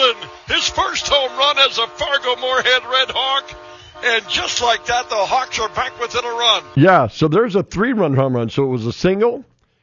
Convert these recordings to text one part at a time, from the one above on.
Fulkerson, his first home run as a Fargo-Moorhead Red Hawk. And just like that, the Hawks are back within a run. Yeah, so there's a 3-run home run. So it was a single.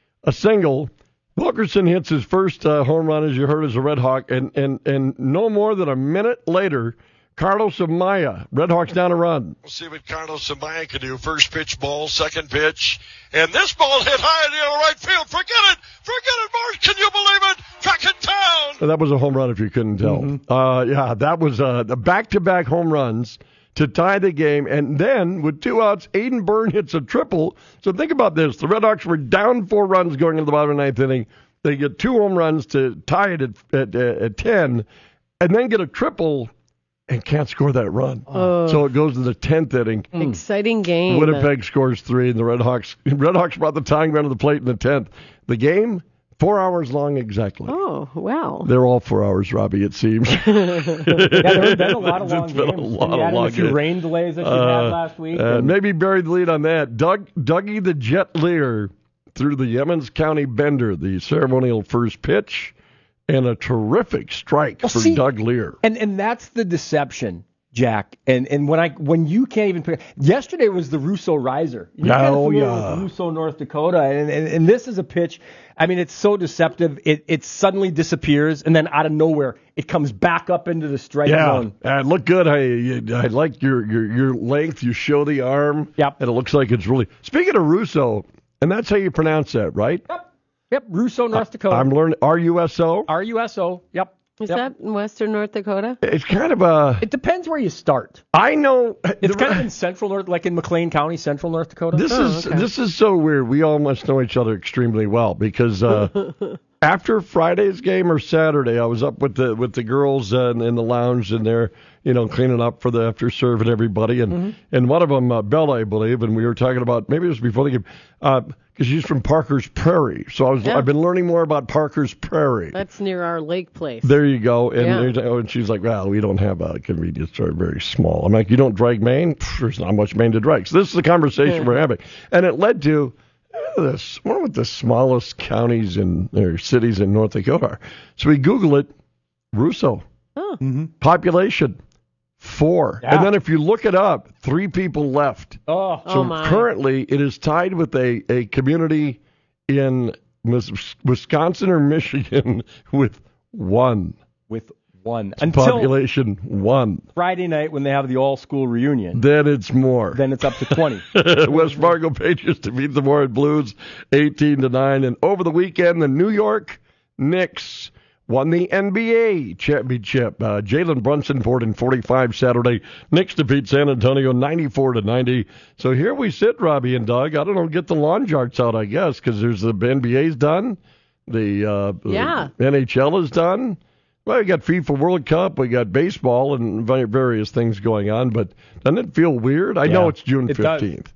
Fulkerson hits his first home run, as you heard, as a Red Hawk. And no more than a minute later, Carlos Amaya, Red Hawks down a run. We'll see what Carlos Amaya can do. First pitch ball, second pitch. And this ball hit high in the right field. Forget it, Mark. Can you believe it? Back in town. That was a home run, if you couldn't tell. Mm-hmm. That was the back-to-back home runs to tie the game. And then, with 2 outs, Aiden Byrne hits a triple. So think about this. The Red Hawks were down 4 runs going into the bottom of the 9th inning. They get 2 home runs to tie it at 10, and then get a triple and can't score that run. So it goes to the 10th inning. Exciting game. Winnipeg scores 3, and the Red Hawks brought the tying run to the plate in the 10th. The game, 4 hours long exactly. Oh, wow. They're all 4 hours, Robbie, it seems. Yeah, there have been a lot of long games. A few rain delays that you had last week. Maybe buried the lead on that. Dougie the Jet Lear threw the Emmons County Bender, the ceremonial first pitch, and a terrific strike for Doug Lear. And that's the deception, Jack. And when you can't even pick. Yesterday was the Russo Riser. With Russo, North Dakota, and this is a pitch. I mean, it's so deceptive. It suddenly disappears, and then out of nowhere, it comes back up into the strike zone. Yeah, it looked good. I like your length. You show the arm. Yep. And it looks like it's really. Speaking of Russo, and that's how you pronounce that, right? Yep. Russo, North Dakota. I'm learning RUSO. RUSO. Yep. Is that in western North Dakota? It's kind of a. It depends where you start. I know. It's kind of in central North, like in McLean County, central North Dakota. This is so weird. We all must know each other extremely well because after Friday's game or Saturday, I was up with the girls in the lounge and they're cleaning up for the after serve and everybody and one of them Bella, I believe, and we were talking about maybe it was before the game. Because she's from Parker's Prairie. So I've been learning more about Parker's Prairie. That's near our lake place. There you go. And she's like, well, we don't have a convenience store, very small. I'm like, you don't drag Maine? There's not much Maine to drag. So this is the conversation we're having. And it led to one of the smallest counties or cities in North Dakota are. So we Google it, Russo. Oh. Population. 4. Yeah. And then if you look it up, 3 people left. So currently it is tied with a community in Wisconsin or Michigan with 1. Until population 1. Friday night when they have the all-school reunion. Then it's more. Then it's up to 20. West Fargo Patriots defeat the Moorhead Blues 18-9. And over the weekend, the New York Knicks won the NBA championship. Jalen Brunson 40-45 Saturday. Knicks defeat San Antonio 94-90. So here we sit, Robbie and Doug. I don't know, get the lawn charts out, I guess, because there's the NBA's done. The NHL is done. Well, we got FIFA World Cup, we got baseball, and various things going on. But doesn't it feel weird? I know it's June 15th.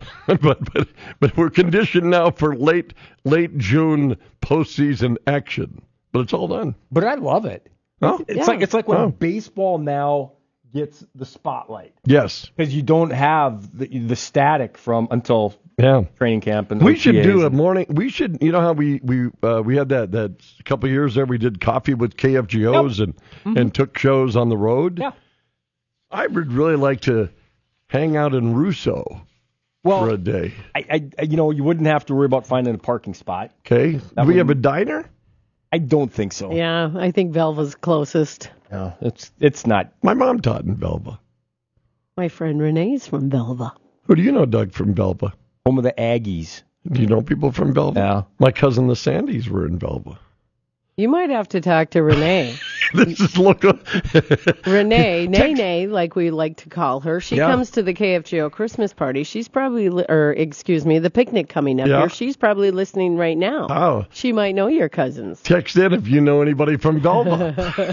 but we're conditioned now for late June postseason action. But it's all done. But I love it. Oh? It's like when baseball now gets the spotlight. Yes. Because you don't have the static from until training camp. And we should do a morning. We should, how we had that couple of years there we did coffee with KFGOs and took shows on the road. Yeah. I would really like to hang out in Russo for a day. You wouldn't have to worry about finding a parking spot. Okay. Do we have a diner? I don't think so. Yeah, I think Velva's closest. No, it's not. My mom taught in Velva. My friend Renee's from Velva. Who do you know, Doug, from Velva? Home of the Aggies. Do you know people from Velva? Yeah. My cousin the Sandys were in Velva. You might have to talk to Renee. This is local. Renee, Nene, like we like to call her. She comes to the KFGO Christmas party. She's probably, the picnic coming up here. She's probably listening right now. Oh. She might know your cousins. Text in if you know anybody from Velva.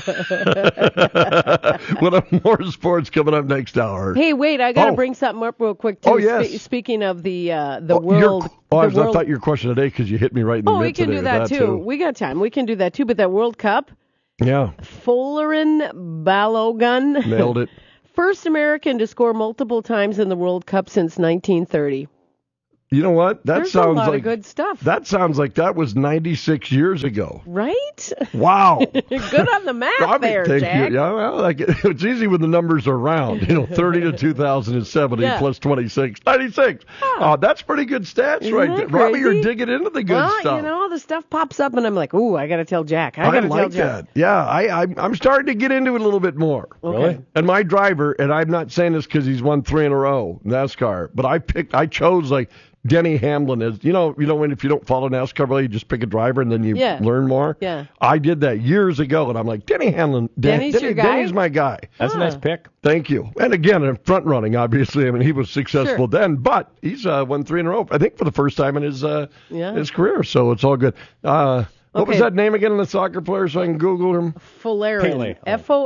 We'll have more sports coming up next hour. Hey, wait, I got to bring something up real quick, too. Oh, yes. Speaking of the world. I thought your question today because you hit me right in the mid we can today do that, too. We got time. We can do that, too. But that World Cup. Yeah. Folarin Balogun. Nailed it. First American to score multiple times in the World Cup since 1930. You know what? That There's sounds a lot like of good stuff. That sounds like that was 96 years ago. Right? Wow. Good on the math there, thank Jack. you. Yeah, well, it's easy when the numbers are round. 30 to 2070 plus 26, 96. That's pretty good stats. Isn't right that there. Robbie, crazy? you're digging into the good stuff. The stuff pops up, and I'm like, ooh, I got to tell Jack. I like that. Yeah, I'm starting to get into it a little bit more. Okay. Really? And my driver, and I'm not saying this because he's won 3 in a row, NASCAR, but I chose like Denny Hamlin is, when if you don't follow NASCAR, really, you just pick a driver and then you learn more. Yeah. I did that years ago, and I'm like, Denny Hamlin. Denny's your guy? Denny's my guy. That's a nice pick. Thank you. And again, in front running, obviously. I mean, he was successful then, but he's won 3 in a row, I think, for the first time in his career. So it's all good. What was that name again in the soccer player so I can Google him? Folarin.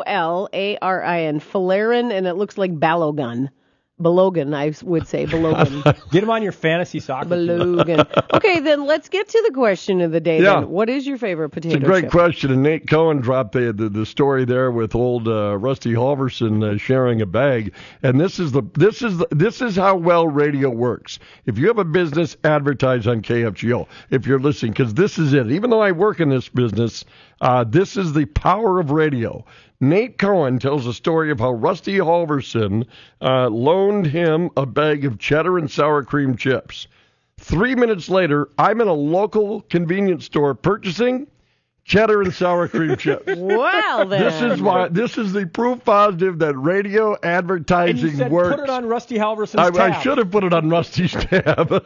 Folarin. Folarin, and it looks like Balogun. Balogun, I would say. Balogun. Get him on your fantasy soccer team. Balogun. Okay, then let's get to the question of the day. Yeah. Then. What is your favorite potato chip? It's a great chip? question, and Nate Cohen dropped the story there with old Rusty Halverson sharing a bag, and this is how well radio works. If you have a business, advertise on KFGO. If you're listening, because this is it. Even though I work in this business, this is the power of radio. Nate Cohen tells a story of how Rusty Halverson loaned him a bag of cheddar and sour cream chips. 3 minutes later, I'm in a local convenience store purchasing cheddar and sour cream chips. Well, then. This is the proof positive that radio advertising and you said works. Put it on Rusty Halverson's tab. I should have put it on Rusty's tab.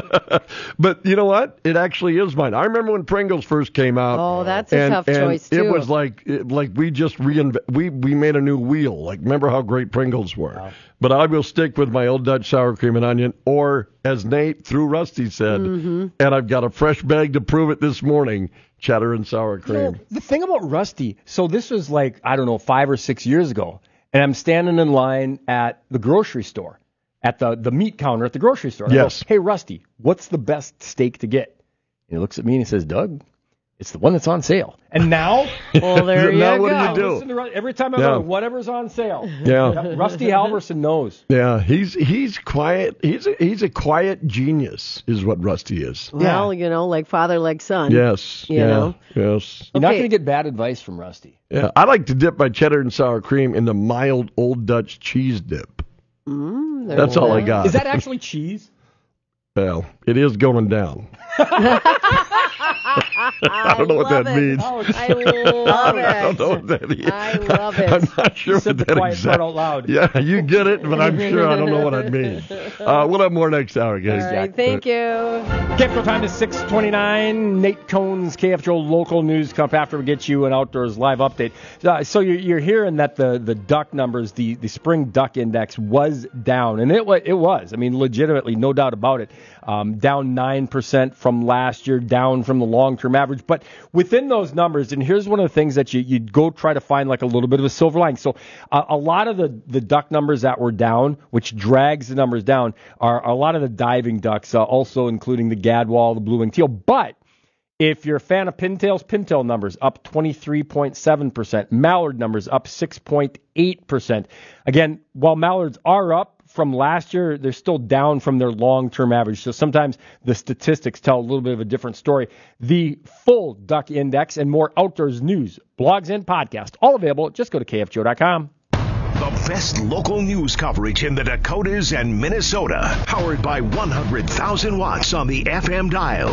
But you know what? It actually is mine. I remember when Pringles first came out. Oh, that's a tough choice, too. It was like we just we made a new wheel. Like, remember how great Pringles were? Wow. But I will stick with my Old Dutch sour cream and onion, or as Nate through Rusty said, and I've got a fresh bag to prove it this morning, cheddar and sour cream. The thing about Rusty, so this was 5 or 6 years ago, and I'm standing in line at the grocery store, at the meat counter at the grocery store. Yes. I go, hey, Rusty, what's the best steak to get? And he looks at me and he says, Doug, it's the one that's on sale. And now, well, there you go. What do you do? Listen to every time I go, whatever's on sale. Yeah. Rusty Halverson knows. Yeah, he's quiet. He's a quiet genius, is what Rusty is. Well, like father, like son. Yes. You know. Yes. You're not going to get bad advice from Rusty. Yeah, I like to dip my cheddar and sour cream in the mild Old Dutch cheese dip. That's all I got. Is that actually cheese? Well, it is going down. I don't know what that means. I love it. I don't know what that is. I love it. I'm not sure You said what the that quiet exactly. part out loud. Yeah, you get it, but I'm sure I don't know what that means. We'll have more next hour, guys. All right, thank you. KFGO time is 6:29. Nate Cohen's KFGO local news comp after we get you an outdoors live update. So you're hearing that the duck numbers, the spring duck index was down, and it was. I mean, legitimately, no doubt about it. Down 9% from last year, down from the long-term average. But within those numbers, and here's one of the things that you go try to find like a little bit of a silver lining. So a lot of the duck numbers that were down, which drags the numbers down, are a lot of the diving ducks, also including the gadwall, the blue-winged teal. But if you're a fan of pintail numbers up 23.7%, mallard numbers up 6.8%. Again, while mallards are up from last year, they're still down from their long-term average. So sometimes the statistics tell a little bit of a different story. The full duck index and more outdoors news, blogs, and podcasts, all available. Just go to KFGO.com. The best local news coverage in the Dakotas and Minnesota. Powered by 100,000 watts on the FM dial.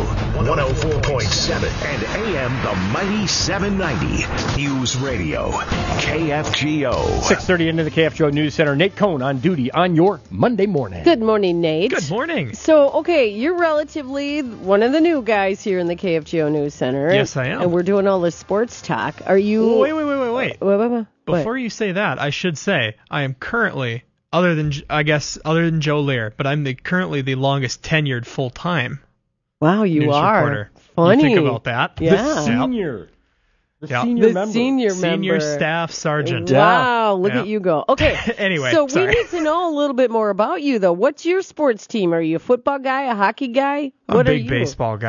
104.7 and AM the mighty 790. News Radio. KFGO. 6:30 into the KFGO News Center. Nate Cohen on duty on your Monday morning. Good morning, Nate. Good morning. So, okay, you're relatively one of the new guys here in the KFGO News Center. Yes, I am. And we're doing all this sports talk. Are you... Wait. Before you say that, I should say I am currently, other than Joe Lear, but I'm currently the longest tenured full-time. Wow, you news are. Reporter. Funny. You think about that. Yeah. The senior. The senior member. Senior staff sergeant. Wow, look at you go. Okay. Anyway, so sorry. we need to know a little bit more about you, though. What's your sports team? Are you a football guy, a hockey guy? I'm a big baseball guy.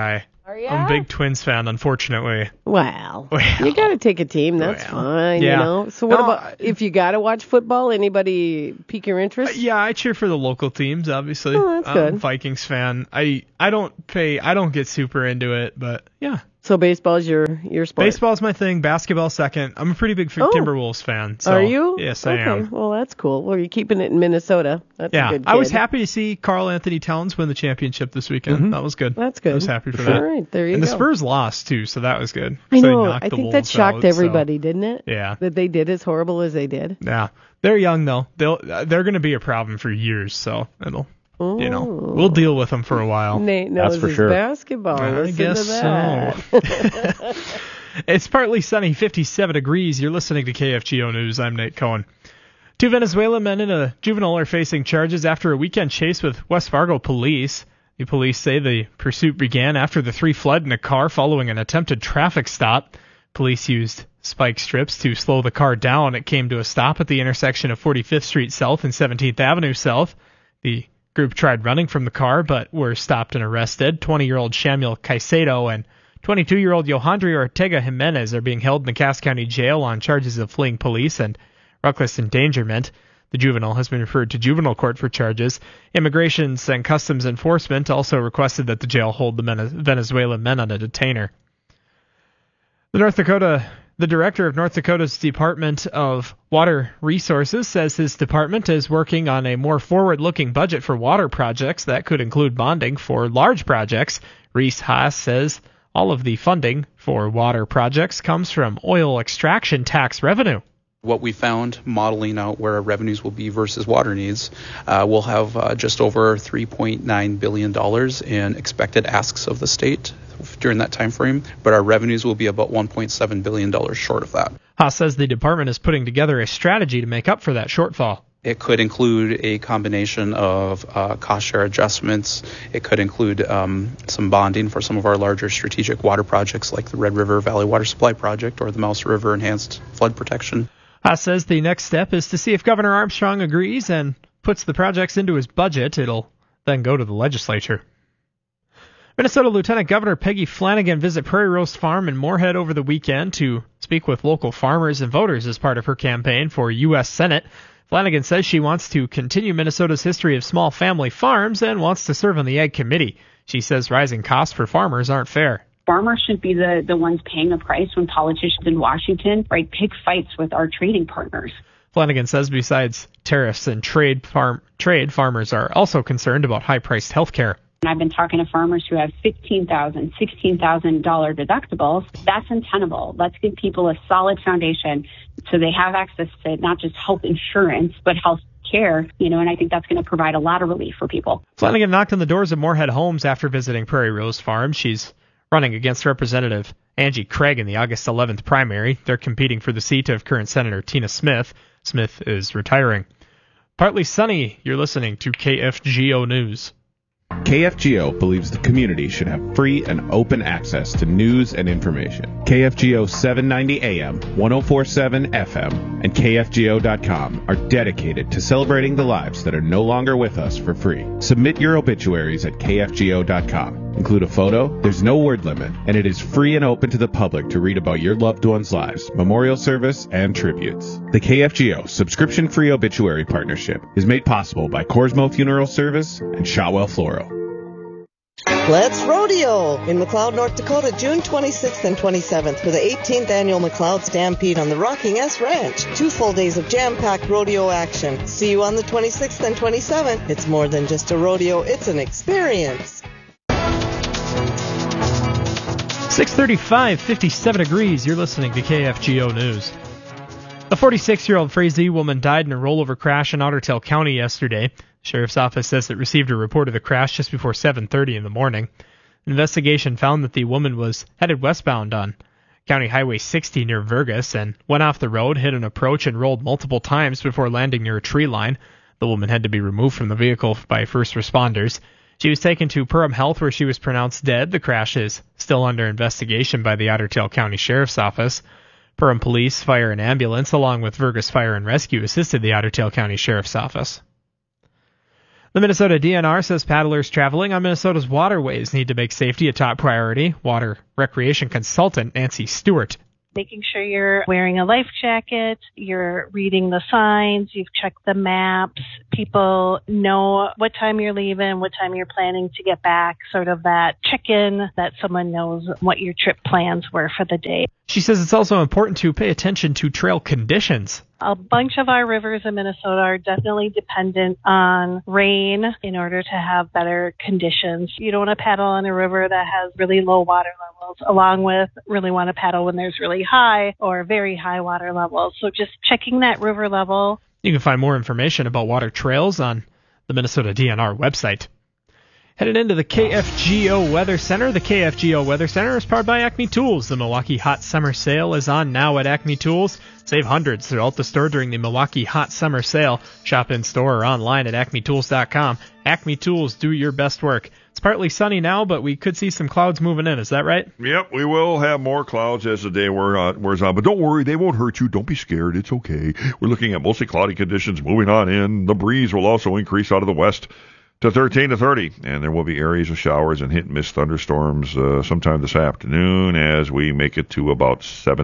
Are you? I'm a big Twins fan, unfortunately. Well, you got to take a team. That's fine, yeah. you know. So what about if you got to watch football? Anybody pique your interest? Yeah, I cheer for the local teams, obviously. Oh, that's good. Vikings fan. I don't get super into it, but yeah. So baseball's your sport? Baseball's my thing. Basketball second. I'm a pretty big Timberwolves fan. So, are you? Yes, I am. Well, that's cool. Well, you're keeping it in Minnesota. That's a good kid. I was happy to see Karl Anthony Towns win the championship this weekend. Mm-hmm. That was good. That's good. I was happy for that. All right, there you go. And the Spurs lost, too, so that was good. I so know. I think that shocked everybody, didn't it? Yeah. That they did as horrible as they did. Yeah. They're young, though. They're going to be a problem for years, so it'll... we'll deal with them for a while. Nate knows That's for his sure. basketball. I guess so. It's partly sunny, 57 degrees. You're listening to KFGO News. I'm Nate Cohen. 2 Venezuelan men and a juvenile are facing charges after a weekend chase with West Fargo police. The police say the pursuit began after the 3 fled in a car following an attempted traffic stop. Police used spike strips to slow the car down. It came to a stop at the intersection of 45th Street South and 17th Avenue South. The group tried running from the car, but were stopped and arrested. 20-year-old Samuel Caicedo and 22-year-old Yohandri Ortega Jimenez are being held in the Cass County Jail on charges of fleeing police and reckless endangerment. The juvenile has been referred to juvenile court for charges. Immigration and Customs Enforcement also requested that the jail hold the Venezuelan men on a detainer. The director of North Dakota's Department of Water Resources says his department is working on a more forward-looking budget for water projects that could include bonding for large projects. Reese Haas says all of the funding for water projects comes from oil extraction tax revenue. What we found modeling out where our revenues will be versus water needs, we'll have just over $3.9 billion in expected asks of the state during that time frame, but our revenues will be about $1.7 billion short of that. Haas says the department is putting together a strategy to make up for that shortfall. It could include a combination of cost share adjustments. It could include some bonding for some of our larger strategic water projects like the Red River Valley Water Supply Project or the Mouse River Enhanced Flood Protection. Haas says the next step is to see if Governor Armstrong agrees and puts the projects into his budget. It'll then go to the legislature. Minnesota Lieutenant Governor Peggy Flanagan visited Prairie Rose Farm in Moorhead over the weekend to speak with local farmers and voters as part of her campaign for U.S. Senate. Flanagan says she wants to continue Minnesota's history of small family farms and wants to serve on the Ag Committee. She says rising costs for farmers aren't fair. Farmers should be the ones paying the price when politicians in Washington pick fights with our trading partners. Flanagan says besides tariffs and trade, farmers are also concerned about high-priced health care. And I've been talking to farmers who have $15,000, $16,000 deductibles. That's untenable. Let's give people a solid foundation so they have access to not just health insurance, but health care, and I think that's going to provide a lot of relief for people. Flanagan knocked on the doors of Moorhead Homes after visiting Prairie Rose Farm. She's running against Representative Angie Craig in the August 11th primary. They're competing for the seat of current Senator Tina Smith. Smith is retiring. Partly sunny, you're listening to KFGO News. KFGO believes the community should have free and open access to news and information. KFGO 790 AM, 1047 FM, and KFGO.com are dedicated to celebrating the lives that are no longer with us for free. Submit your obituaries at KFGO.com. Include a photo, there's no word limit, and it is free and open to the public to read about your loved ones' lives, memorial service, and tributes. The KFGO subscription-free obituary partnership is made possible by Corsmo Funeral Service and Shotwell Floral. Let's rodeo in McLeod, North Dakota, June 26th and 27th for the 18th annual McLeod Stampede on the Rocking S Ranch. 2 full days of jam-packed rodeo action. See you on the 26th and 27th. It's more than just a rodeo, it's an experience. 6:35, 57 degrees. You're listening to KFGO News. A 46-year-old Frazee woman died in a rollover crash in Otter Tail County yesterday. The sheriff's office says it received a report of the crash just before 7:30 in the morning. An investigation found that the woman was headed westbound on County Highway 60 near Vergas and went off the road, hit an approach, and rolled multiple times before landing near a tree line. The woman had to be removed from the vehicle by first responders. She was taken to Perham Health where she was pronounced dead. The crash is still under investigation by the Otter Tail County Sheriff's Office. Perham Police, Fire, and Ambulance, along with Vergas Fire and Rescue, assisted the Otter Tail County Sheriff's Office. The Minnesota DNR says paddlers traveling on Minnesota's waterways need to make safety a top priority. Water recreation consultant Nancy Stewart. Making sure you're wearing a life jacket, you're reading the signs, you've checked the maps, people know what time you're leaving, what time you're planning to get back, sort of that check-in that someone knows what your trip plans were for the day. She says it's also important to pay attention to trail conditions. A bunch of our rivers in Minnesota are definitely dependent on rain in order to have better conditions. You don't want to paddle on a river that has really low water levels, along with really want to paddle when there's really high or very high water levels. So just checking that river level. You can find more information about water trails on the Minnesota DNR website. Headed into the KFGO Weather Center. The KFGO Weather Center is powered by Acme Tools. The Milwaukee Hot Summer Sale is on now at Acme Tools. Save hundreds throughout the store during the Milwaukee Hot Summer Sale. Shop in store or online at acmetools.com. Acme Tools, do your best work. It's partly sunny now, but we could see some clouds moving in. Is that right? Yep, we will have more clouds as the day wears on. But don't worry, they won't hurt you. Don't be scared. It's okay. We're looking at mostly cloudy conditions moving on in. The breeze will also increase out of the west to 13 to 30, and there will be areas of showers and hit-and-miss thunderstorms sometime this afternoon as we make it to about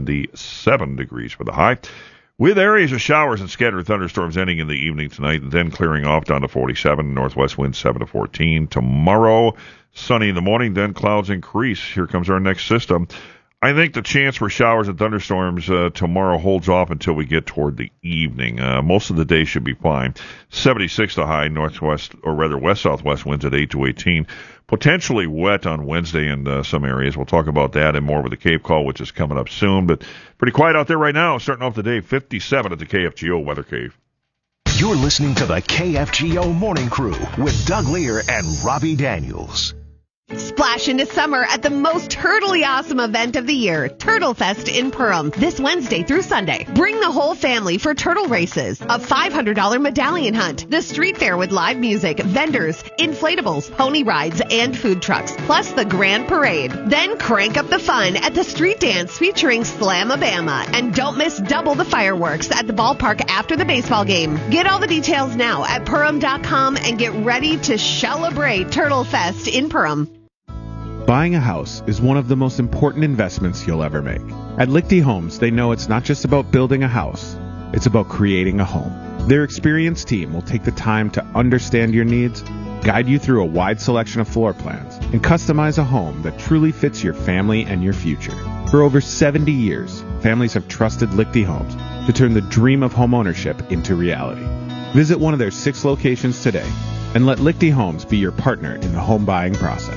77 degrees for the high, with areas of showers and scattered thunderstorms ending in the evening tonight and then clearing off down to 47, northwest winds 7 to 14. Tomorrow, sunny in the morning, then clouds increase. Here comes our next system. I think the chance for showers and thunderstorms tomorrow holds off until we get toward the evening. Most of the day should be fine. 76 the high, northwest, or rather west-southwest winds at 8 to 18. Potentially wet on Wednesday in some areas. We'll talk about that and more with the Cave Call, which is coming up soon. But pretty quiet out there right now. Starting off the day, 57 at the KFGO Weather Cave. You're listening to the KFGO Morning Crew with Doug Lear and Robbie Daniels. Splash into summer at the most turtly awesome event of the year, Turtle Fest in Perham, this Wednesday through Sunday. Bring the whole family for turtle races, a $500 medallion hunt, the street fair with live music, vendors, inflatables, pony rides, and food trucks, plus the grand parade. Then crank up the fun at the street dance featuring Slamabama. And don't miss double the fireworks at the ballpark after the baseball game. Get all the details now at Perham.com and get ready to celebrate Turtle Fest in Perham. Buying a house is one of the most important investments you'll ever make. At Lichty Homes, they know it's not just about building a house, it's about creating a home. Their experienced team will take the time to understand your needs, guide you through a wide selection of floor plans, and customize a home that truly fits your family and your future. For over 70 years, families have trusted Lichty Homes to turn the dream of homeownership into reality. Visit one of their 6 locations today and let Lichty Homes be your partner in the home buying process.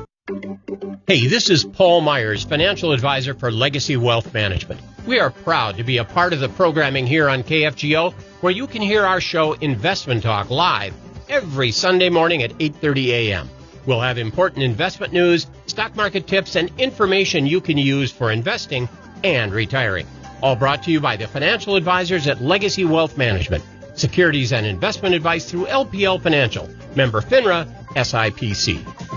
Hey, this is Paul Myers, financial advisor for Legacy Wealth Management. We are proud to be a part of the programming here on KFGO, where you can hear our show Investment Talk live every Sunday morning at 8:30 a.m. We'll have important investment news, stock market tips, and information you can use for investing and retiring. All brought to you by the financial advisors at Legacy Wealth Management. Securities and investment advice through LPL Financial. Member FINRA, SIPC.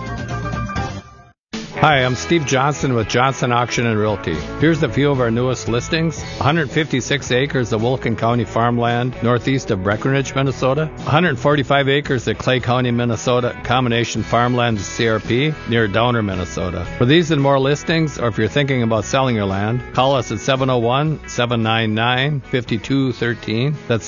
Hi, I'm Steve Johnson with Johnson Auction and Realty. Here's a few of our newest listings. 156 acres of Wilkin County farmland northeast of Breckenridge, Minnesota. 145 acres of Clay County, Minnesota combination farmland CRP near Downer, Minnesota. For these and more listings, or if you're thinking about selling your land, call us at 701-799-5213. That's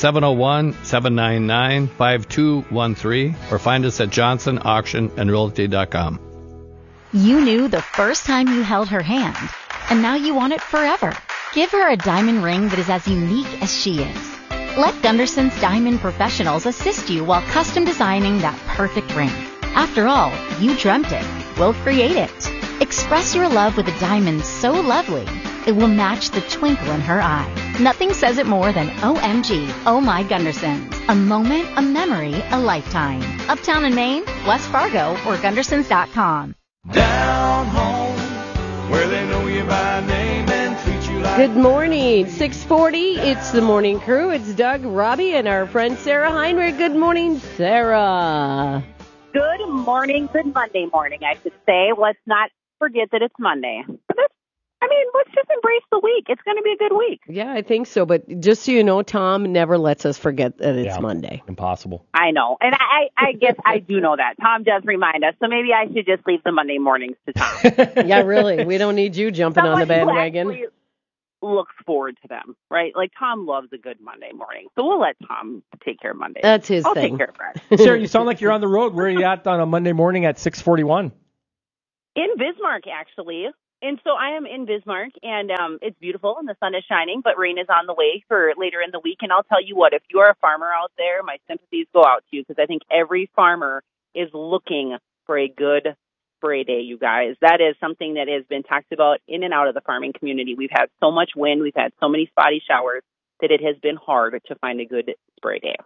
701-799-5213, or find us at johnsonauctionandrealty.com. You knew the first time you held her hand, and now you want it forever. Give her a diamond ring that is as unique as she is. Let Gunderson's Diamond Professionals assist you while custom designing that perfect ring. After all, you dreamt it. We'll create it. Express your love with a diamond so lovely, it will match the twinkle in her eye. Nothing says it more than OMG, Oh My Gundersons. A moment, a memory, a lifetime. Uptown in Maine, West Fargo, or Gundersons.com. Down home, where they know you by name and treat you like... Good morning, 6:40. It's the Morning Crew. It's Doug, Robbie, and our friend Sarah Heinrich. Good morning, Sarah. Good morning. Good Monday morning, I should say. Let's not forget that it's Monday. Let's just embrace embrace the week. It's going to be a good week. Yeah, I think so. But just so you know, Tom never lets us forget that it's Monday. Impossible. I know. And I guess I do know that. Tom does remind us. So maybe I should just leave the Monday mornings to Tom. Yeah, really. We don't need you jumping on the bandwagon. Looks forward to them, right? Like Tom loves a good Monday morning. So we'll let Tom take care of Monday. That's his I'll thing. take care of Brad. Sarah, you sound like you're on the road. Where are you at on a Monday morning at 6:41? In Bismarck, actually. And so I am in Bismarck, and it's beautiful, and the sun is shining, but rain is on the way for later in the week. And I'll tell you what, if you are a farmer out there, my sympathies go out to you, because I think every farmer is looking for a good spray day, you guys. That is something that has been talked about in and out of the farming community. We've had so much wind, we've had so many spotty showers, that it has been hard to find a good spray day.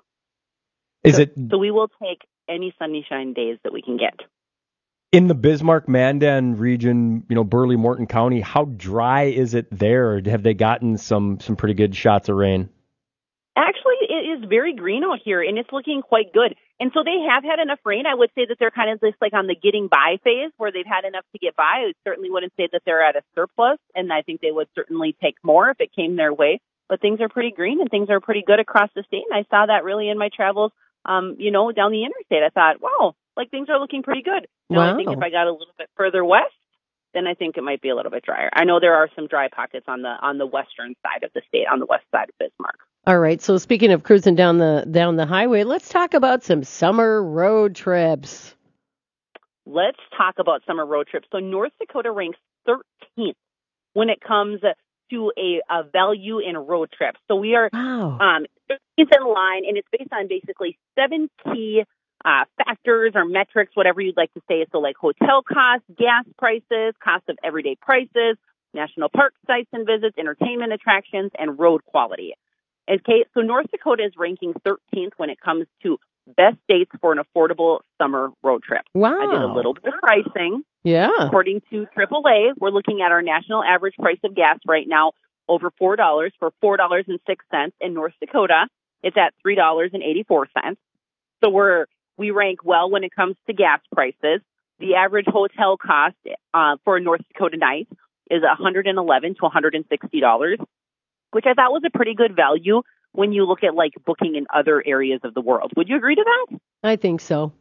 So we will take any sunshine days that we can get. In the Bismarck-Mandan region, Burley, Morton County, how dry is it there? Or have they gotten some pretty good shots of rain? Actually, it is very green out here, and it's looking quite good. And so they have had enough rain. I would say that they're kind of just like on the getting by phase, where they've had enough to get by. I certainly wouldn't say that they're at a surplus, and I think they would certainly take more if it came their way. But things are pretty green, and things are pretty good across the state. And I saw that really in my travels, down the interstate. I thought, wow, things are looking pretty good. Now, I think if I got a little bit further west, then I think it might be a little bit drier. I know there are some dry pockets on the western side of the state, on the west side of Bismarck. All right. So speaking of cruising down the highway, let's talk about some summer road trips. Let's talk about summer road trips. So North Dakota ranks 13th when it comes to a value in road trips. So we are 13th in line, and it's based on basically 7 key factors or metrics, whatever you'd like to say. So like hotel costs, gas prices, cost of everyday prices, national park sites and visits, entertainment attractions, and road quality. Okay, so North Dakota is ranking 13th when it comes to best dates for an affordable summer road trip. Wow. I did a little bit of pricing. Yeah. According to AAA, we're looking at our national average price of gas right now over $4 for $4.06 in North Dakota. It's at $3.84. So we rank well when it comes to gas prices. The average hotel cost for a North Dakota night is $111 to $160, which I thought was a pretty good value when you look at booking in other areas of the world. Would you agree to that? I think so.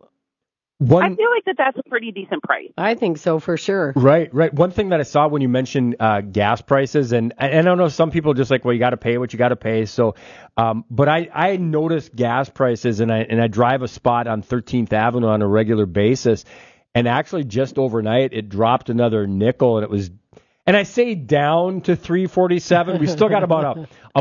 I feel like that's a pretty decent price. I think so for sure. Right. One thing that I saw when you mentioned gas prices, and I don't know, some people are just like, well, you got to pay what you got to pay. So, but I noticed gas prices, and I drive a spot on 13th Avenue on a regular basis, and actually just overnight it dropped another nickel, and it was. And I say down to $3.47. We still got about a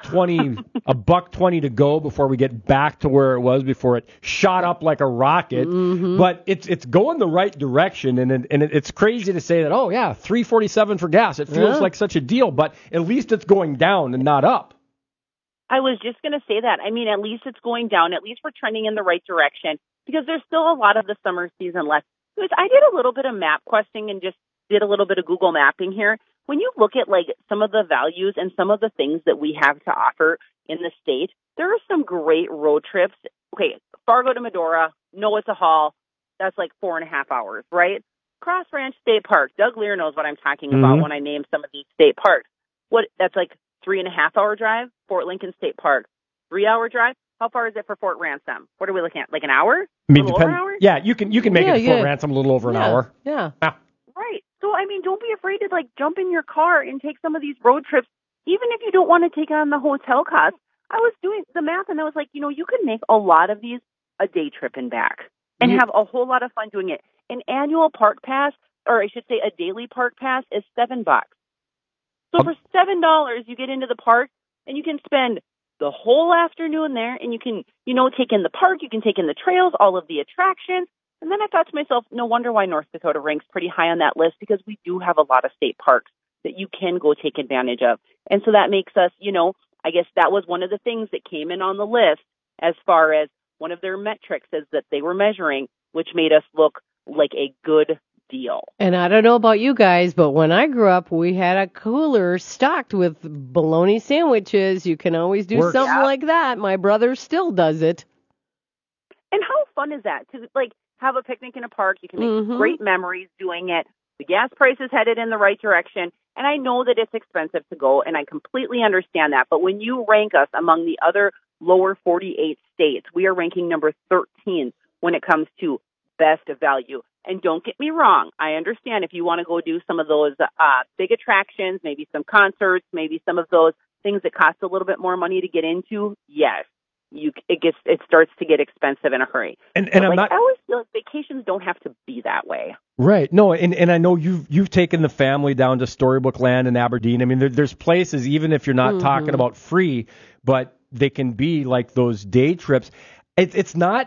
$1.20 to go before we get back to where it was before it shot up like a rocket. Mm-hmm. But it's going the right direction, and it's crazy to say that. Oh yeah, $3.47 for gas. It feels like such a deal, but at least it's going down and not up. I was just going to say that. I mean, at least it's going down. At least we're trending in the right direction, because there's still a lot of the summer season left. I did a little bit of map questing and just did a little bit of Google mapping here. When you look at some of the values and some of the things that we have to offer in the state, there are some great road trips. Okay, Fargo to Medora, no, it's a haul. That's 4.5 hours, right? Cross Ranch State Park. Doug Lear knows what I'm talking about when I name some of these state parks. That's 3.5 hour drive. Fort Lincoln State Park, 3 hour drive. How far is it for Fort Ransom? What are we looking at? An hour? I mean, over an hour? Yeah, you can make it to Fort Ransom a little over an hour. Yeah. Right. So, don't be afraid to jump in your car and take some of these road trips, even if you don't want to take on the hotel costs. I was doing the math, and I was you could make a lot of these a day trip and back and have a whole lot of fun doing it. An annual park pass, or I should say a daily park pass, is $7. So for $7, you get into the park and you can spend the whole afternoon there, and you can, take in the park, you can take in the trails, all of the attractions. And then I thought to myself, no wonder why North Dakota ranks pretty high on that list, because we do have a lot of state parks that you can go take advantage of. And so that makes us, I guess that was one of the things that came in on the list as far as one of their metrics is that they were measuring, which made us look like a good deal. And I don't know about you guys, but when I grew up, we had a cooler stocked with bologna sandwiches. You can always do something like that. My brother still does it. And how fun is that? To have a picnic in a park. You can make great memories doing it. The gas price is headed in the right direction. And I know that it's expensive to go, and I completely understand that. But when you rank us among the other lower 48 states, we are ranking number 13 when it comes to best value. And don't get me wrong, I understand if you want to go do some of those big attractions, maybe some concerts, maybe some of those things that cost a little bit more money to get into, yes. It starts to get expensive in a hurry. And I always feel like vacations don't have to be that way. Right. No, and I know you've taken the family down to Storybook Land in Aberdeen. I mean, there's places, even if you're not talking about free, but they can be like those day trips. It's not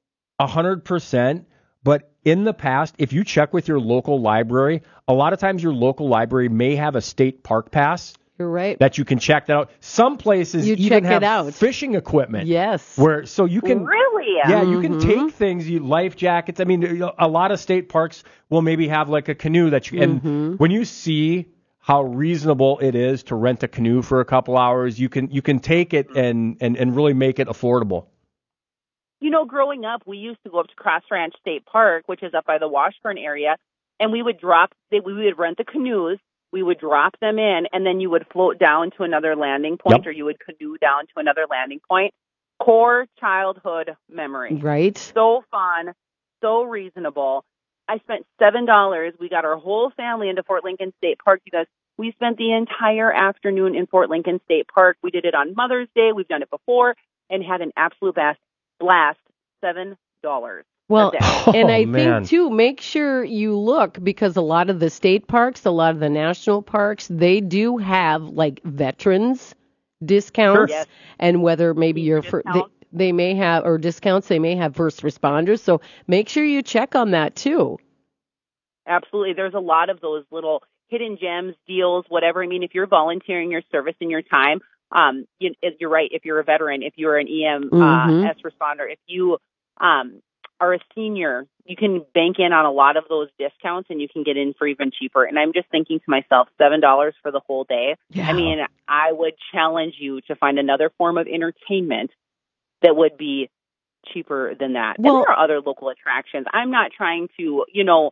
100%, but in the past, if you check with your local library, a lot of times your local library may have a state park pass. You're right. That you can check that out. Some places even have fishing equipment. Yes. So you can really, you can take things, life jackets. I mean, a lot of state parks will maybe have like a canoe that you. And when you see how reasonable it is to rent a canoe for a couple hours, you can take it and really make it affordable. You know, growing up, we used to go up to Cross Ranch State Park, which is up by the Washburn area, and we would rent the canoes. We would drop them in, and then you would float down to another landing point, or you would canoe down to another landing point. Core childhood memory. Right. So fun, so reasonable. I spent $7. We got our whole family into Fort Lincoln State Park. You guys, we spent the entire afternoon in Fort Lincoln State Park. We did it on Mother's Day. We've done it before and had an absolute blast. $7. Well, and I think, too, make sure you look, because a lot of the state parks, a lot of the national parks, they do have, like, veterans discounts. Sure. Yes. And whether maybe you're they may have, or discounts, they may have first responders. So make sure you check on that, too. Absolutely. There's a lot of those little hidden gems, deals, whatever. I mean, if you're volunteering your service and your time, you're right. If you're a veteran, if you're an EMS responder, if you are a senior, you can bank in on a lot of those discounts and you can get in for even cheaper. And I'm just thinking to myself, $7 for the whole day. Yeah. I mean, I would challenge you to find another form of entertainment that would be cheaper than that. Well, and there are other local attractions. I'm not trying to,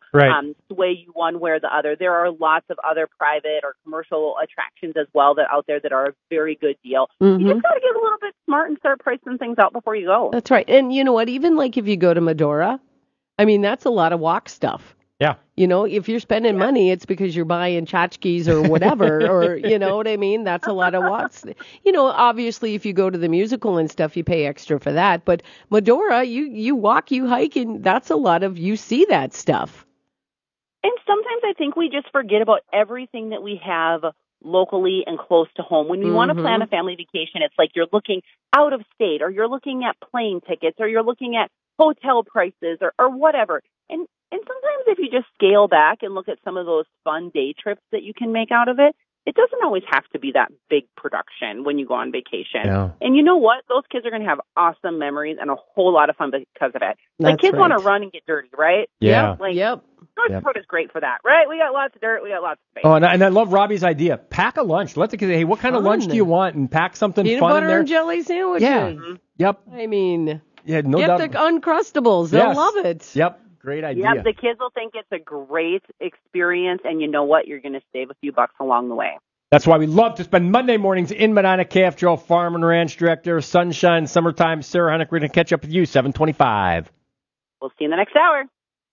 sway you one way or the other. There are lots of other private or commercial attractions as well that out there that are a very good deal. You just got to get a little bit smart and start pricing things out before you go. That's right. And you know what? Even like if you go to Medora, I mean, that's a lot of walk stuff. Yeah. You know, if you're spending money, it's because you're buying tchotchkes or whatever, or, you know what I mean? That's a lot of walks. You know, obviously, if you go to the musical and stuff, you pay extra for that. But Medora, you walk, you hike, and that's a lot of, you see that stuff. And sometimes I think we just forget about everything that we have locally and close to home. When we want to plan a family vacation, it's like you're looking out of state, or you're looking at plane tickets, or you're looking at hotel prices, or whatever. And sometimes if you just scale back and look at some of those fun day trips that you can make out of it, it doesn't always have to be that big production when you go on vacation. Yeah. And you know what? Those kids are going to have awesome memories and a whole lot of fun because of it. Like, kids want to run and get dirty, right? Yeah. North Dakota is great for that, right? We got lots of dirt. We got lots of space. Oh, and I love Robbie's idea. Pack a lunch. Let the kids say, hey, what kind of lunch do you want? And pack something Peanut fun butter in there. and jelly sandwiches. Yeah. Yep. I mean, get the Uncrustables. They'll love it. Yep. Great idea. Yep, the kids will think it's a great experience, and you know what? You're going to save a few bucks along the way. That's why we love to spend Monday mornings in Medina. KFGO Farm and Ranch Director, Sunshine, Summertime, Sarah Hunnick. We're going to catch up with you, 7:25. We'll see you in the next hour.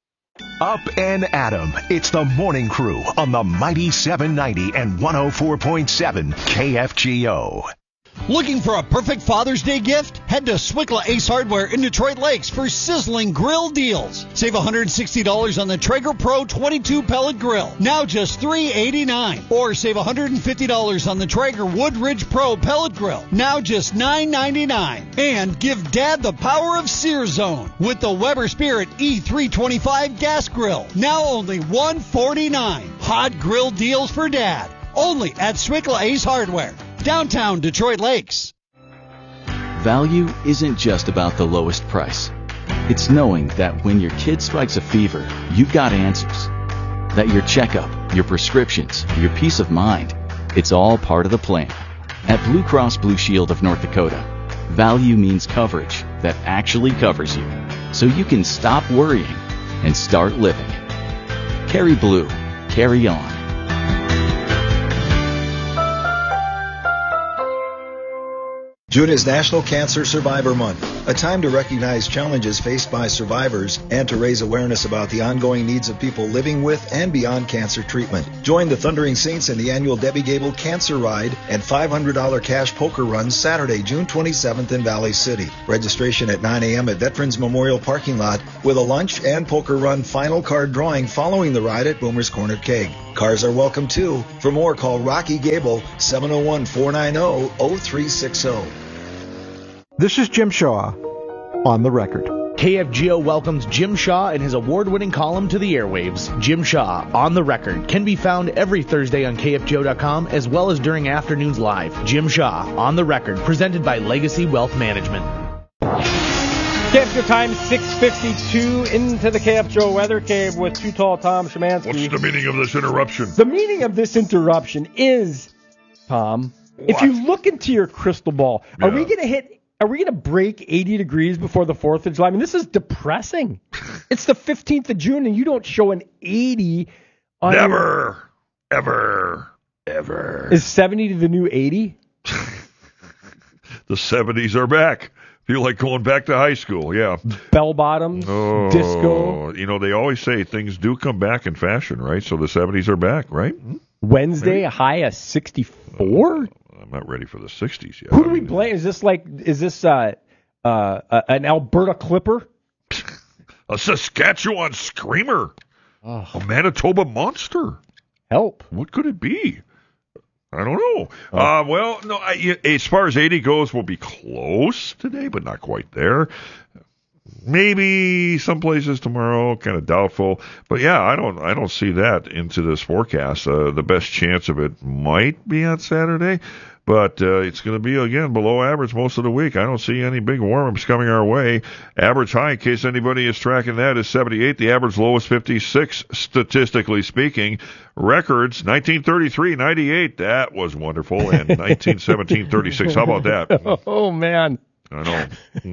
Up and Adam. It's the Morning Crew on the Mighty 790 and 104.7 KFGO. Looking for a perfect Father's Day gift? Head to Swickla Ace Hardware in Detroit Lakes for sizzling grill deals. Save $160 on the Traeger Pro 22 pellet grill, now just $389. Or save $150 on the Traeger Woodridge Pro pellet grill, now just $9.99. And give Dad the power of Sear Zone with the Weber Spirit E325 gas grill, now only $149. Hot grill deals for Dad, only at Swickla Ace Hardware, downtown Detroit Lakes. Value isn't just about the lowest price. It's knowing that when your kid strikes a fever, you've got answers. That your checkup, your prescriptions, your peace of mind, it's all part of the plan. At Blue Cross Blue Shield of North Dakota, value means coverage that actually covers you, so you can stop worrying and start living. Carry blue. Carry on. June is National Cancer Survivor Month, a time to recognize challenges faced by survivors and to raise awareness about the ongoing needs of people living with and beyond cancer treatment. Join the Thundering Saints in the annual Debbie Gable Cancer Ride and $500 cash poker run Saturday, June 27th in Valley City. Registration at 9 a.m. at Veterans Memorial Parking Lot with a lunch and poker run final card drawing following the ride at Boomer's Corner Keg. Cars are welcome too. For more, call Rocky Gable, 701-490-0360. This is Jim Shaw on the record. KFGO welcomes Jim Shaw and his award-winning column to the airwaves. Jim Shaw, on the record, can be found every Thursday on KFGO.com as well as during afternoons live. Jim Shaw, on the record, presented by Legacy Wealth Management. KFGO time, 6:52, into the KFGO Weather Cave with Too Tall Tom Szymanski. What's the meaning of this interruption? The meaning of this interruption is, Tom, if you look into your crystal ball, are we going to break 80 degrees before the 4th of July? I mean, this is depressing. It's the 15th of June, and you don't show an 80 on Never, ever. Is 70 the new 80? The 70s are back. Feel like going back to high school, yeah. Bell bottoms, disco. You know, they always say things do come back in fashion, right? So the 70s are back, right? Wednesday, a high of 64? I'm not ready for the 60s yet. Who do we blame? Is this an Alberta Clipper? A Saskatchewan Screamer? A Manitoba Monster? Help. What could it be? I don't know. Well, no. As far as 80 goes, we'll be close today, but not quite there. Maybe some places tomorrow, kind of doubtful. But yeah, I don't see that into this forecast. The best chance of it might be on Saturday, but it's going to be, again, below average most of the week. I don't see any big warm-ups coming our way. Average high, in case anybody is tracking that, is 78. The average low is 56, statistically speaking. Records, 1933, 98. That was wonderful. And 1917, 36. How about that? Oh, man. I know.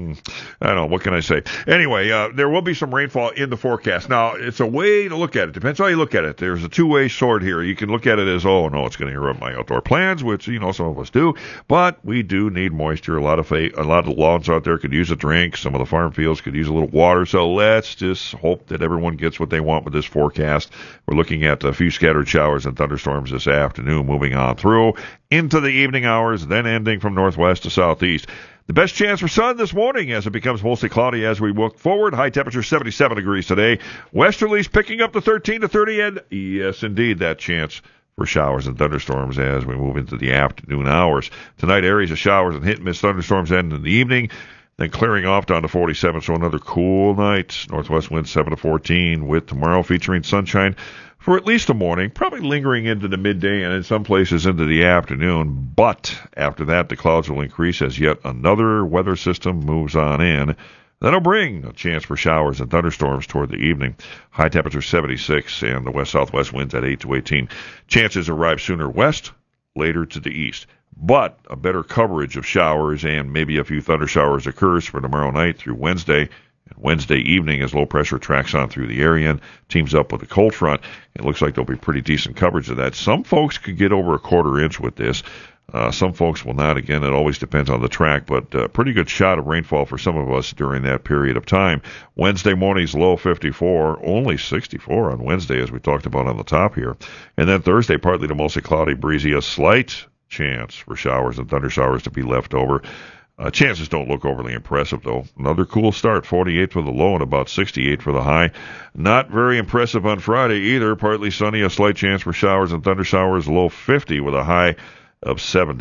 I don't know. What can I say? Anyway, there will be some rainfall in the forecast. Now, it's a way to look at it. Depends how you look at it. There's a two-way sword here. You can look at it as, oh, no, it's going to interrupt my outdoor plans, which, some of us do. But we do need moisture. A lot of lawns out there could use a drink. Some of the farm fields could use a little water. So let's just hope that everyone gets what they want with this forecast. We're looking at a few scattered showers and thunderstorms this afternoon, moving on through into the evening hours, then ending from northwest to southeast. The best chance for sun this morning as it becomes mostly cloudy as we look forward. High temperature 77 degrees today. Westerlies picking up to 13 to 30, and yes, indeed, that chance for showers and thunderstorms as we move into the afternoon hours. Tonight, areas of showers and hit-and-miss thunderstorms end in the evening, then clearing off down to 47, so another cool night. Northwest winds 7 to 14, with tomorrow featuring sunshine for at least the morning, probably lingering into the midday and in some places into the afternoon. But after that, the clouds will increase as yet another weather system moves on in. That'll bring a chance for showers and thunderstorms toward the evening. High temperature 76 and the west-southwest winds at 8 to 18. Chances arrive sooner west, later to the east. But a better coverage of showers and maybe a few thunder showers occurs for tomorrow night through Wednesday. And Wednesday evening as low pressure tracks on through the area and teams up with a cold front. It looks like there'll be pretty decent coverage of that. Some folks could get over a quarter inch with this. Some folks will not. Again, it always depends on the track, but pretty good shot of rainfall for some of us during that period of time. Wednesday morning's low 54, only 64 on Wednesday, as we talked about on the top here. And then Thursday, partly to mostly cloudy, breezy, a slight chance for showers and thunder showers to be left over. Chances don't look overly impressive, though. Another cool start, 48 for the low and about 68 for the high. Not very impressive on Friday either. Partly sunny, a slight chance for showers and thunder showers, low 50 with a high of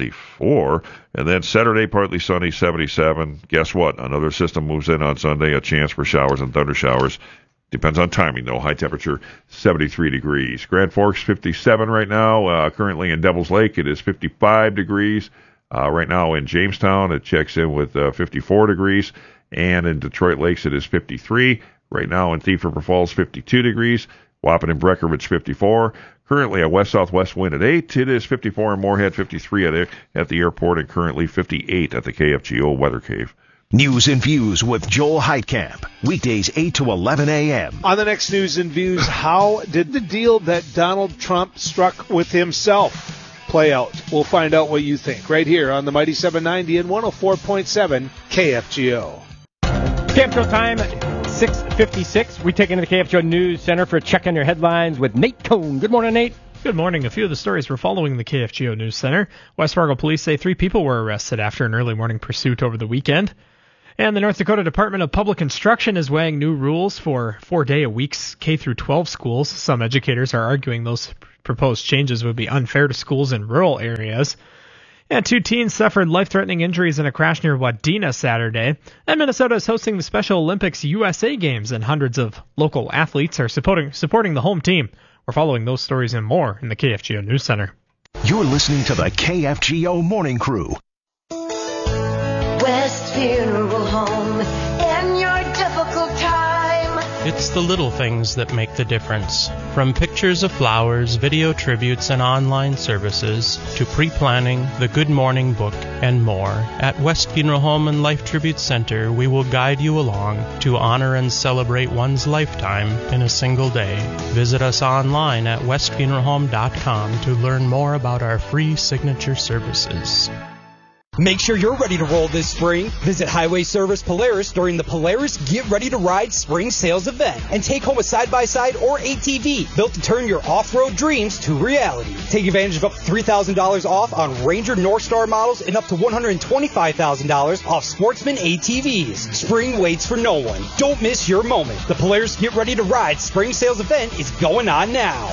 74. And then Saturday, partly sunny, 77. Guess what? Another system moves in on Sunday, a chance for showers and thunder showers. Depends on timing, though. High temperature, 73 degrees. Grand Forks, 57 right now. Currently in Devil's Lake, it is 55 degrees. Right now in Jamestown, it checks in with 54 degrees. And in Detroit Lakes, it is 53. Right now in Thief River Falls, 52 degrees. Waupun and Breckenridge, 54. Currently a west-southwest wind at 8. It is 54 in Moorhead, 53 at the airport, and currently 58 at the KFGO Weather Cave. News and Views with Joel Heitkamp. Weekdays 8 to 11 a.m. On the next News and Views, how did the deal that Donald Trump struck with himself play out. We'll find out what you think right here on the Mighty 790 and 104.7 KFGO. KFGO time, 6:56. We take into the KFGO News Center for a check on your headlines with Nate Cohn. Good morning, Nate. Good morning. A few of the stories we're following in the KFGO News Center. West Fargo police say 3 people were arrested after an early morning pursuit over the weekend. And the North Dakota Department of Public Instruction is weighing new rules for 4-day-a-weeks K-12 schools. Some educators are arguing those proposed changes would be unfair to schools in rural areas. And 2 teens suffered life-threatening injuries in a crash near Wadena Saturday. And Minnesota is hosting the Special Olympics USA Games, and hundreds of local athletes are supporting the home team. We're following those stories and more in the KFGO News Center. You're listening to the KFGO Morning Crew. West Funeral Home in your difficult time. It's the little things that make the difference. From pictures of flowers, video tributes, and online services, to pre-planning, the Good Morning book, and more. At West Funeral Home and Life Tribute Center, we will guide you along to honor and celebrate one's lifetime in a single day. Visit us online at westfuneralhome.com to learn more about our free signature services. Make sure you're ready to roll this spring. Visit Highway Service Polaris during the Polaris Get Ready to Ride Spring Sales Event and take home a side-by-side or ATV built to turn your off-road dreams to reality. Take advantage of up to $3,000 off on Ranger North Star models and up to $125,000 off Sportsman ATVs. Spring waits for no one. Don't miss your moment. The Polaris Get Ready to Ride Spring Sales Event is going on now.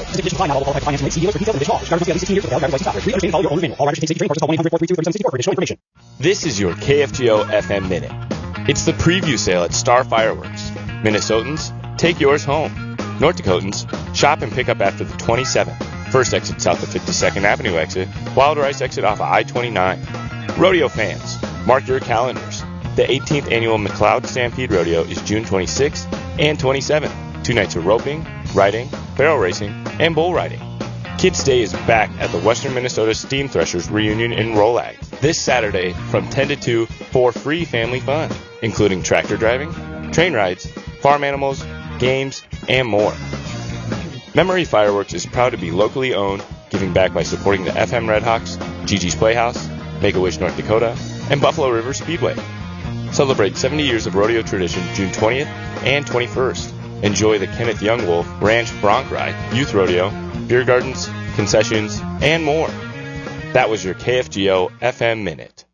This is your KFGO FM Minute. It's the preview sale at Star Fireworks. Minnesotans, take yours home. North Dakotans, shop and pick up after the 27th. First exit south of 52nd Avenue exit, Wild Rice exit off of I-29. Rodeo fans, mark your calendars. The 18th annual McLeod Stampede Rodeo is June 26th and 27th. 2 nights of roping, riding, barrel racing, and bull riding. Kids Day is back at the Western Minnesota Steam Threshers reunion in Rolag this Saturday from 10 to 2 for free family fun, including tractor driving, train rides, farm animals, games, and more. Memory Fireworks is proud to be locally owned, giving back by supporting the FM Redhawks, Gigi's Playhouse, Make-A-Wish North Dakota, and Buffalo River Speedway. Celebrate 70 years of rodeo tradition June 20th and 21st. Enjoy the Kenneth Young Wolf Ranch Bronc Ride, Youth Rodeo, beer gardens, concessions, and more. That was your KFGO FM Minute.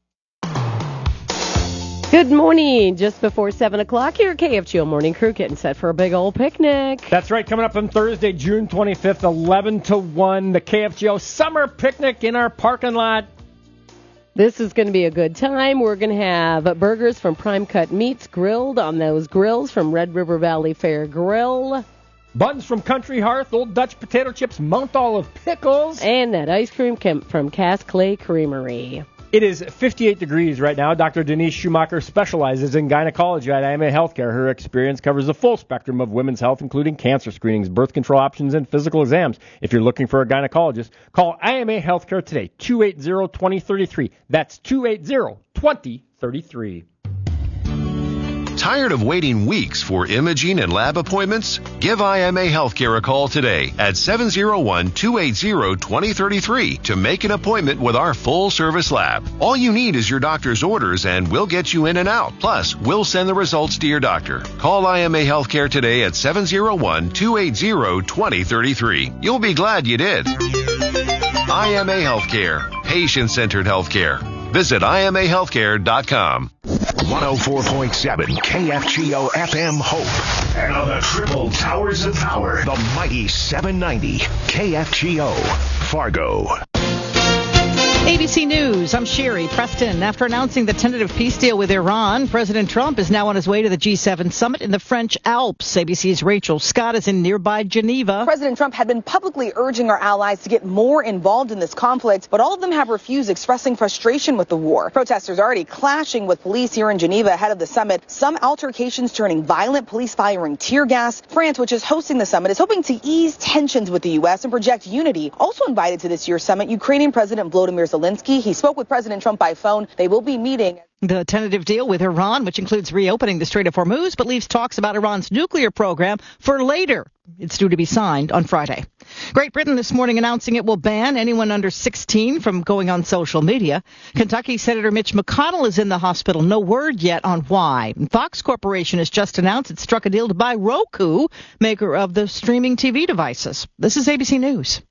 Good morning. Just before 7 o'clock, your KFGO Morning Crew getting set for a big old picnic. That's right. Coming up on Thursday, June 25th, 11 to 1, the KFGO Summer Picnic in our parking lot. This is going to be a good time. We're going to have burgers from Prime Cut Meats grilled on those grills from Red River Valley Fair Grill. Buns from Country Hearth, Old Dutch potato chips, Mount Olive pickles. And that ice cream from Cass Clay Creamery. It is 58 degrees right now. Dr. Denise Schumacher specializes in gynecology at IMA Healthcare. Her experience covers the full spectrum of women's health, including cancer screenings, birth control options, and physical exams. If you're looking for a gynecologist, call IMA Healthcare today, 280-2033. That's 280-2033. Tired of waiting weeks for imaging and lab appointments? Give IMA Healthcare a call today at 701-280-2033 to make an appointment with our full-service lab. All you need is your doctor's orders and we'll get you in and out. Plus, we'll send the results to your doctor. Call IMA Healthcare today at 701-280-2033. You'll be glad you did. IMA Healthcare. Patient-centered healthcare. Visit IMAHealthcare.com. 104.7 KFGO FM Hope. And on the triple towers of power, the mighty 790 KFGO Fargo. ABC News, I'm Sherry Preston. After announcing the tentative peace deal with Iran, President Trump is now on his way to the G7 summit in the French Alps. ABC's Rachel Scott is in nearby Geneva. President Trump had been publicly urging our allies to get more involved in this conflict, but all of them have refused, expressing frustration with the war. Protesters already clashing with police here in Geneva ahead of the summit. Some altercations turning violent, police firing tear gas. France, which is hosting the summit, is hoping to ease tensions with the U.S. and project unity. Also invited to this year's summit, Ukrainian President Volodymyr Zelensky. He spoke with President Trump by phone. They will be meeting. The tentative deal with Iran, which includes reopening the Strait of Hormuz, but leaves talks about Iran's nuclear program for later. It's due to be signed on Friday. Great Britain this morning announcing it will ban anyone under 16 from going on social media. Kentucky Senator Mitch McConnell is in the hospital. No word yet on why. Fox Corporation has just announced it struck a deal to buy Roku, maker of the streaming TV devices. This is ABC News.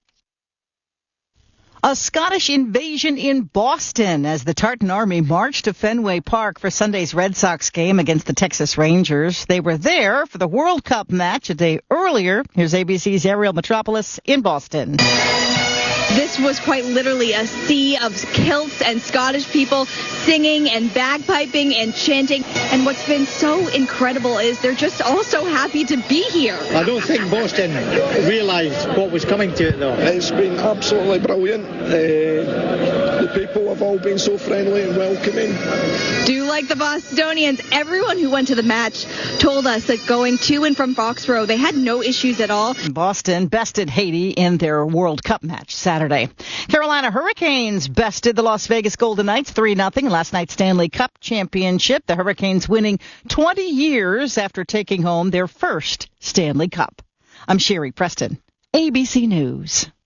A Scottish invasion in Boston as the Tartan Army marched to Fenway Park for Sunday's Red Sox game against the Texas Rangers. They were there for the World Cup match a day earlier. Here's ABC's Ariel Metropolis in Boston. This was quite literally a sea of kilts and Scottish people singing and bagpiping and chanting. And what's been so incredible is they're just all so happy to be here. I don't think Boston realised what was coming to it, though. It's been absolutely brilliant. The people have all been so friendly and welcoming. Do like the Bostonians. Everyone who went to the match told us that going to and from Foxborough, they had no issues at all. Boston bested Haiti in their World Cup match Saturday. Carolina Hurricanes bested the Las Vegas Golden Knights 3-0 last night's Stanley Cup championship. The Hurricanes winning 20 years after taking home their first Stanley Cup. I'm Sherry Preston, ABC News.